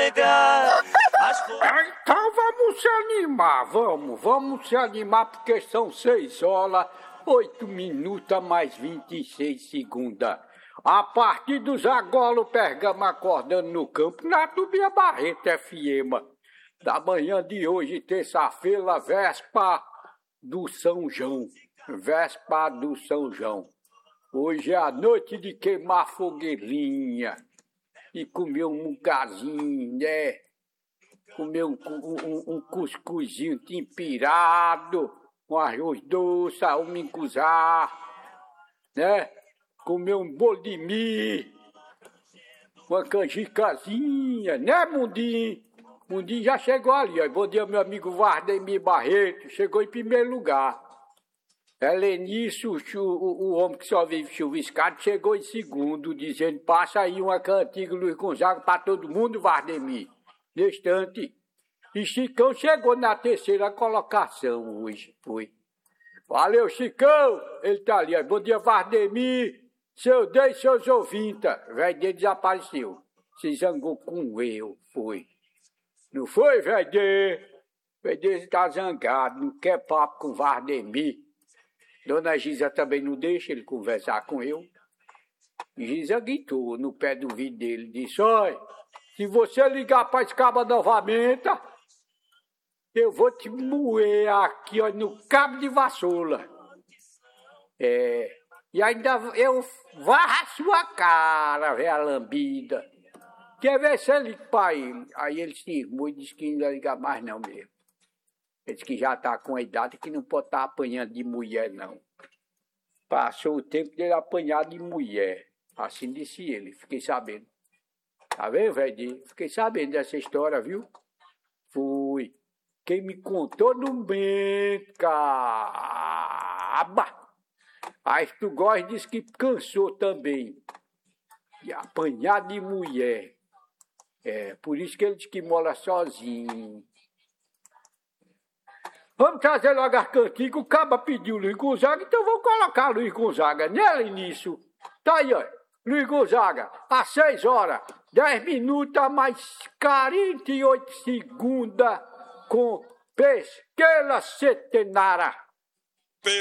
negar. Então vamos se animar, vamos se animar, porque são 6 horas, 8 minutos mais 26 segundos. A partir dos agora o Pergamo acordando no campo, na Tubinha Barreto FM. Da manhã de hoje, terça-feira, véspera do São João. Véspera do São João. Hoje é a noite de queimar fogueirinha e comer um mugazinho, né? Comer um cuscuzinho tempirado, com arroz doce, um minguzá, né? Comer um bolo de milho, uma canjicazinha, né, Mundinho? Mundinho já chegou ali, ó. Bom dia, meu amigo Vardemir Barreto, chegou em primeiro lugar. Helenício, o homem que só vive chuviscado, chegou em segundo, dizendo, passa aí uma cantiga Luiz Gonzaga para todo mundo, Vardemir. Nesse instante. E Chicão chegou na terceira colocação hoje, foi. Valeu, Chicão! Ele tá ali, ó. Bom dia, Vardemir, seu Deus e seus ouvintes. Velho dele desapareceu. Se zangou com eu, foi. Não foi, velho dele? Velho dele tá zangado, não quer papo com Vardemir. Dona Gisa também não deixa ele conversar com eu. Gisa gritou no pé do vidro dele, disse, olha, se você ligar para esse cabo novamente, eu vou te moer aqui, ó, no cabo de vassoura. E ainda eu varro a sua cara, velha lambida. Quer ver se ele liga para ele? Aí ele se irmou e disse que não ia ligar mais não mesmo. Ele disse que já está com a idade que não pode estar apanhando de mulher, não. Passou o tempo dele apanhar de mulher. Assim disse ele, fiquei sabendo. Tá vendo, velho? Fiquei sabendo dessa história, viu? Fui. Quem me contou no mente, caba. Aí tu gosta disse que cansou também. De apanhar de mulher. Por isso que ele disse que mora sozinho. Vamos trazer logo as cantigas, o caba pediu Luiz Gonzaga, então vamos colocar Luiz Gonzaga nele nisso. Tá aí, ó, Luiz Gonzaga, às 6 horas, 10 minutos mais 48 segundos, com Pesquela Centenara.